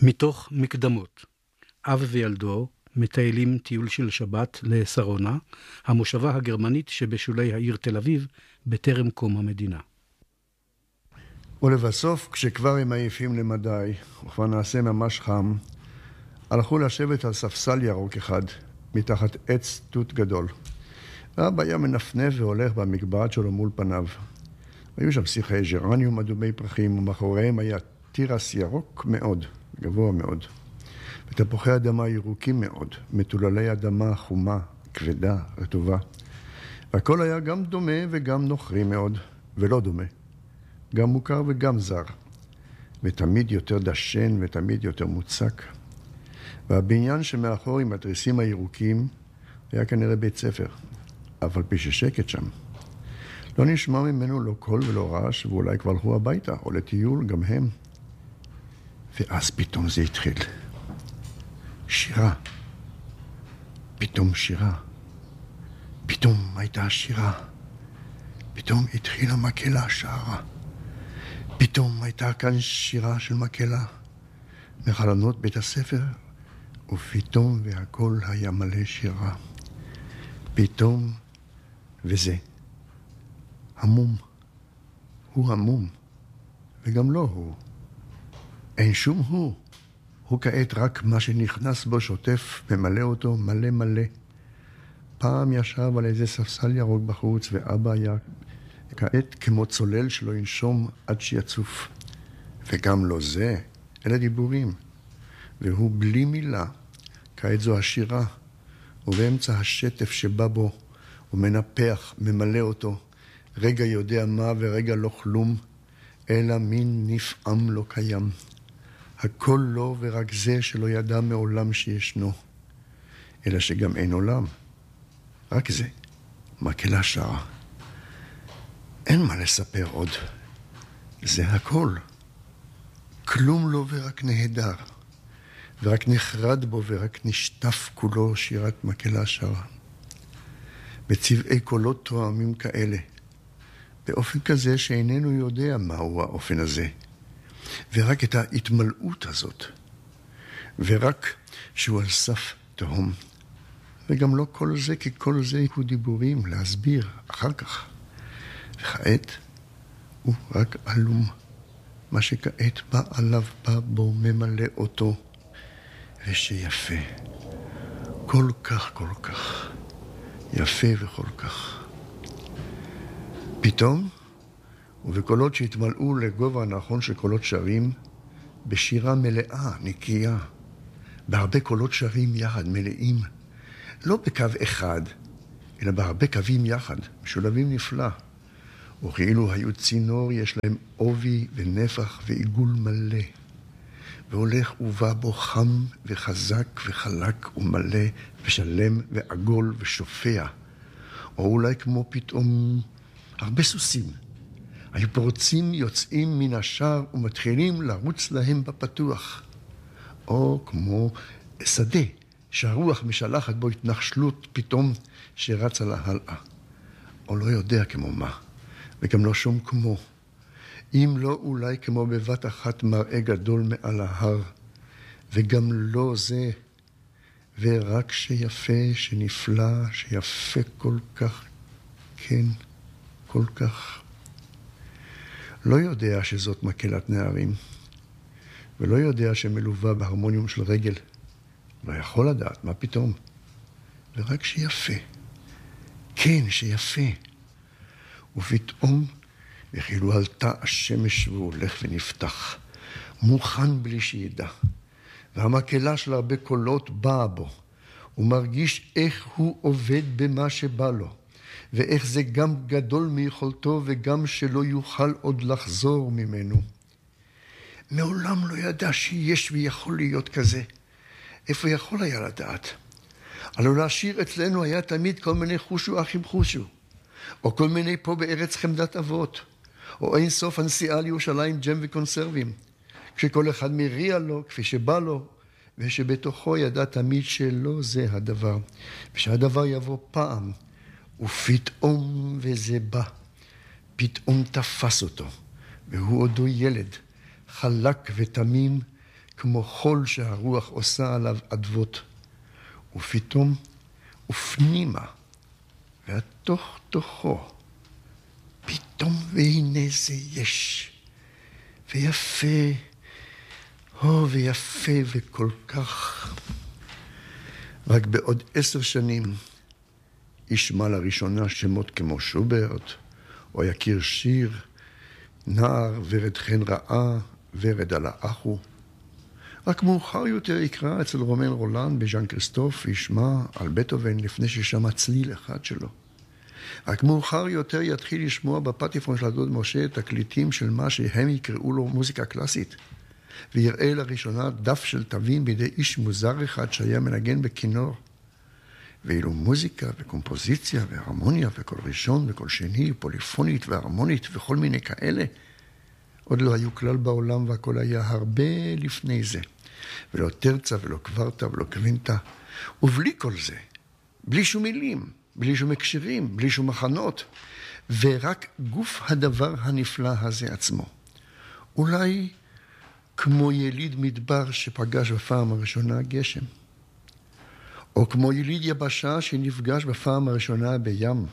מתוך מקדמות. אב וילדו מטיילים טיול של שבת לסרונה, המושבה הגרמנית שבשולי העיר תל אביב, בטרם קום המדינה. ולבסוף, כשכבר הם עייפים למדי, וכבר נעשה ממש חם, הלכו לשבת על ספסל ירוק אחד, מתחת עץ תות גדול. ואבא היה מנפנף והולך במגבעת שלו מול פניו. היו שם שיחי ג'רניום אדומי פרחים, ומאחוריהם היה תירס ירוק מאוד, גבוה מאוד. ותפוחי אדמה ירוקים מאוד, מטוללי אדמה חומה, כבדה, רטובה. והכל היה גם דומה וגם נוחרי מאוד, ולא דומה. גם מוכר וגם זר. ותמיד יותר דשן ותמיד יותר מוצק. והבניין שמאחור עם התריסים הירוקים היה כנראה בית ספר, אבל פי ששקט שם. לא נשמע ממנו לא קול ולא רעש, ואולי כבר הלכו הביתה, או לטיול, גם הם. ואז פתאום זה התחיל. שירה. פתאום שירה. פתאום הייתה שירה. פתאום התחילה מקהלה שרה. פתאום הייתה כאן שירה של מקהלה. מחלונות בית הספר, ופתאום והכל היה מלא שירה. פתאום, וזה. המום. הוא המום. וגם לא הוא. אין שום הוא. הוא כעת רק מה שנכנס בו שוטף, ממלא אותו מלא מלא. פעם ישב על איזה ספסל ירוק בחוץ, ואבא היה כעת כמו צולל שלא ינשום עד שיצוף. וגם לא זה, אלה דיבורים. והוא בלי מילה, כעת זו השירה, ובאמצע השטף שבא בו, הוא מנפח, ממלא אותו, רגע יודע מה ורגע לא כלום, אלא מין נפעם לא קיים. הכל לא ורק זה שלא ידע מעולם שישנו, אלא שגם אין עולם. רק זה, מקהלה שרה. אין מה לספר עוד. זה הכל. כלום לא ורק נהדר. ורק נחרד בו ורק נשטף כולו שירת מקהלה שרה. בצבעי קולות תואמים כאלה. באופן כזה שאיננו יודע מהו האופן הזה. ורק את ההתמלאות הזאת. ורק שהוא על סף תהום. וגם לא כל זה, כי כל זה הוא דיבורים להסביר אחר כך. וכעת הוא רק אלום. מה שכעת בא עליו, בא בו, ממלא אותו. ושיפה. כל כך, כל כך. יפה וכל כך. פתאום, ובקולות שהתמלאו לגובה הנכון של קולות שרים, בשירה מלאה, נקייה, בהרבה קולות שרים יחד, מלאים, לא בקו אחד, אלא בהרבה קווים יחד, משולבים נפלא. וכאילו היו צינור, יש להם עובי ונפח ועיגול מלא. והולך ובא בו חם וחזק וחלק ומלא ושלם ועגול ושופע. או אולי כמו פתאום הרבה סוסים. היו פורצים, יוצאים מן השער ומתחילים לרוץ להם בפתוח. או כמו שדה שהרוח משלחת בו התנחשלות פתאום שרצה לה הלאה. או לא יודע כמו מה, וגם לא שום כמו. אם לא אולי כמו בבת אחת מראה גדול מעל ההר, וגם לא זה, ורק שיפה, שנפלא, שיפה כל כך, כן, כל כך. לא יודע שזאת מקהלת נערים, ולא יודע שמלווה בהרמוניום של רגל. לא יכול לדעת, מה פתאום? ורק שיפה. כן, שיפה. ופתאום, וכאילו עלתה השמש והוא הולך ונפתח, מוכן בלי שידע. והמקהלה של הרבה קולות באה בו. הוא מרגיש איך הוא עובד במה שבא לו. ואיך זה גם גדול מיכולתו וגם שלא יוכל עוד לחזור ממנו. מעולם לא ידע שיש ויכול להיות כזה. איפה יכול היה לדעת? הלוא לשיר אצלנו היה תמיד כל מיני חושו אחים חושו. או כל מיני פה בארץ חמדת אבות. או אין סוף הנסיעה לירושלים ג'ם וקונסרבים. כשכל אחד מריע לו כפי שבא לו. ושבתוכו ידע תמיד שלא זה הדבר. ושהדבר יבוא פעם. ופתאום וזה בא. פתאום תפס אותו. והוא עודו ילד. חלק ותמים. כמו חול שהרוח עושה עליו אדוות. ופתאום, ופנימה, והתוך תוכו, פתאום והנה זה יש, ויפה, ויפה וכל כך. רק בעוד 10 שנים ישמע לראשונה שמות כמו שוברט, או יכיר שיר, נער ורד חן רעה, ורד על האחו. רק מאוחר יותר יקרא אצל רומן רולן בז'אן כריסטוף וישמע על בטהובן לפני ששמע צליל אחד שלו. רק מאוחר יותר יתחיל לשמוע בפטיפון של הדוד משה תקליטים של מה שהם יקראו לו מוזיקה קלאסית, ויראה לראשונה דף של תווים בידי איש מוזר אחד שהיה מנגן בכינור. ואילו מוזיקה וקומפוזיציה והרמוניה וכל ראשון וכל שני, פוליפונית והרמונית וכל מיני כאלה, עוד לא היו כלל בעולם, והכל היה הרבה לפני זה. ולא תרצה ולא קוורטה ולא קווינטה. ובלי כל זה, בלי שום מילים, בלי שום הקשרים, בלי שום מחנות, ורק גוף הדבר הנפלא הזה עצמו. אולי כמו יליד מדבר שפגש בפעם הראשונה גשם, או כמו יליד יבשה שנפגש בפעם הראשונה בים,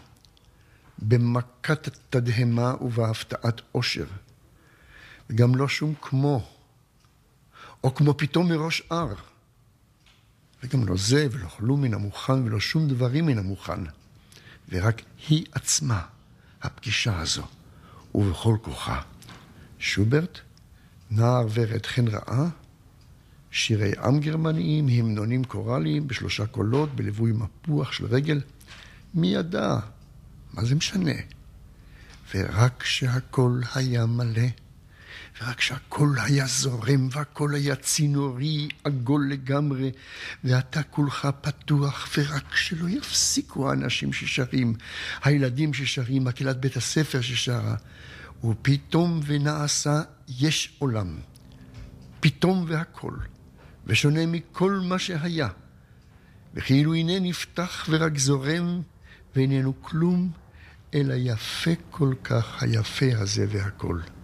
במכת תדהמה ובהפתעת עושר, וגם לא שום כמו, או כמו פתאום מראש הר, וגם לא זה ולא כלום מן המוכן ולא שום דברים מן המוכן, ורק היא עצמה, הפגישה הזו, ובכל כוחה. שוברט, נער ורד חן רעה, שירי עם גרמניים, המנונים קורליים ב3 קולות, בליווי מפוח של רגל. מי ידע? מה זה משנה? ורק שהכל היה מלא, ורק שהכל היה זורם, והכל היה צינורי, עגול לגמרי, ואתה כולך פתוח, ורק שלא יפסיקו האנשים ששרים, הילדים ששרים, הקהילת בית הספר ששרה, ופתאום ונעשה יש עולם, פתאום והכל, ושונה מכל מה שהיה, וכאילו הנה נפתח ורק זורם, ואיננו כלום, אלא יפה כל כך היפה הזה והכל.